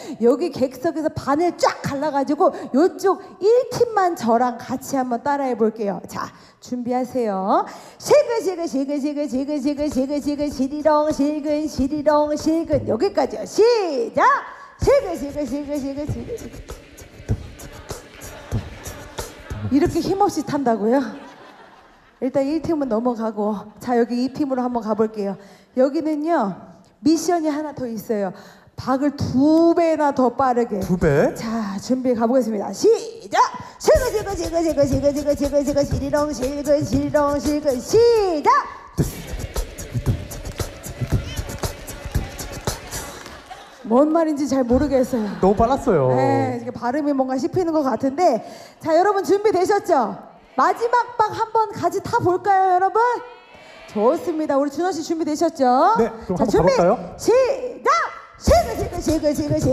여기 객석에서 반을 쫙 갈라가지고 요쪽 1팀만 저랑 같이 한번 따라해 볼게요. 자, 준비하세요. 시그시그시그시그시그시그시그 시리롱 실근 시리롱 실근 여기까지요. 시작. 시그시그시그시그시그 이렇게 힘없이 탄다고요? 일단 1팀은 넘어가고, 자, 여기 2팀으로 한번 가볼게요. 여기는요 미션이 하나 더 있어요. 박을 2배나 더 빠르게. 2배? 자, 준비 가보겠습니다. 시작! 시그시그시그시그시그시그시그 시리롱 실근 시리롱 실근 시작! 뭔 말인지 잘 모르겠어요. 너무 빨랐어요. 네, 이게 발음이 뭔가 씹히는 것 같은데, 자, 여러분 준비되셨죠? 마지막 박 한번 같이 타볼까요, 여러분? 좋습니다. 우리 준호 씨 준비되셨죠? 네, 그럼 자, 한번 준비 가볼까요? 시작! 시그시그시그시그